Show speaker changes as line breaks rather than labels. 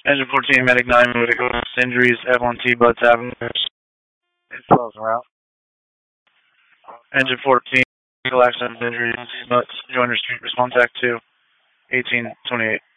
Engine 14, Medic 9, medical injuries, F1T, Bud Tavern. 12 en route. Engine 14, vehicle accident injuries, Butts, Joiner Street, response act 2, 1828.